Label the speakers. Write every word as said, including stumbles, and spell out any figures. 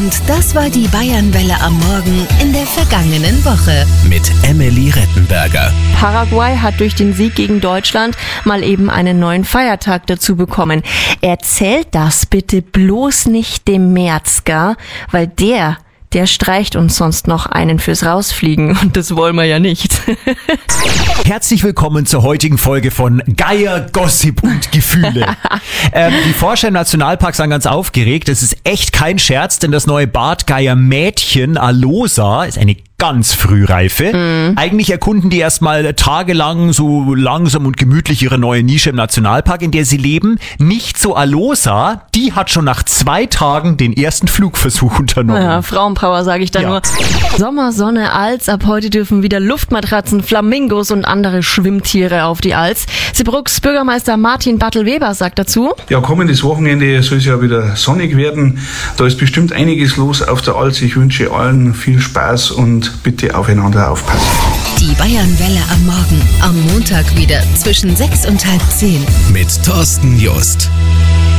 Speaker 1: Und das war die Bayernwelle am Morgen in der vergangenen Woche.
Speaker 2: Mit Emily Rettenberger.
Speaker 3: Paraguay hat durch den Sieg gegen Deutschland mal eben einen neuen Feiertag dazu bekommen. Erzählt das bitte bloß nicht dem Merzger, weil der, der streicht uns sonst noch einen fürs Rausfliegen und das wollen wir ja nicht.
Speaker 4: Herzlich willkommen zur heutigen Folge von Geier, Gossip und Gefühle. ähm, die Forscher im Nationalpark sind ganz aufgeregt. Das ist echt kein Scherz, denn das neue Bartgeier-Mädchen Alosa ist eine ganz frühreife. Mhm. Eigentlich erkunden die erstmal tagelang so langsam und gemütlich ihre neue Nische im Nationalpark, in der sie leben. Nicht so Alosa, die hat schon nach zwei Tagen den ersten Flugversuch unternommen.
Speaker 3: Ja, Frauenpower sage ich da
Speaker 4: ja.
Speaker 3: nur. Sommer, Sonne, Alz. Ab heute dürfen wieder Luftmatratzen, Flamingos und andere Schwimmtiere auf die Alz. Seebruggs Bürgermeister Martin Bartel-Weber sagt dazu:
Speaker 5: Ja, kommendes Wochenende soll es ja wieder sonnig werden. Da ist bestimmt einiges los auf der Alz. Ich wünsche allen viel Spaß und bitte aufeinander aufpassen.
Speaker 1: Die Bayernwelle am Morgen, am Montag wieder zwischen sechs und halb zehn.
Speaker 2: Mit Thorsten Just.